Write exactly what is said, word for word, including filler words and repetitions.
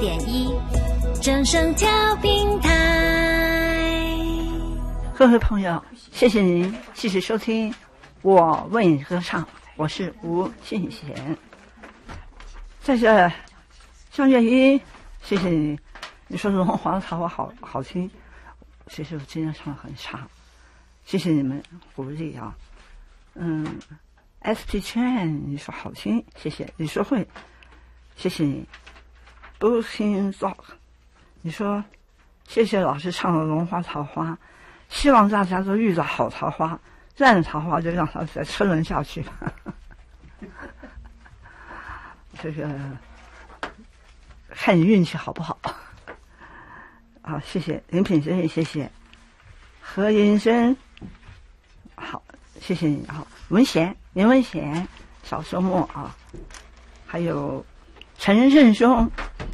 点一，正声调频台。 各位朋友，谢谢您继续收听我为你歌唱，我是吴信贤。在这上月一，谢谢你，你说龙华桃花好好听，其实我今天唱的很差，谢谢你们鼓励啊。嗯 ，S P 圈你说好听，谢谢李说会，谢谢你。Booking Rock， 你说谢谢老师唱的龙华桃花，希望大家都遇到好桃花，烂桃花就让它再车轮下去吧。这个看你运气好不好。好，谢谢林品珍，谢谢何银生，好，谢谢你。好，文贤，林文贤，小周末啊，还有陈振兄，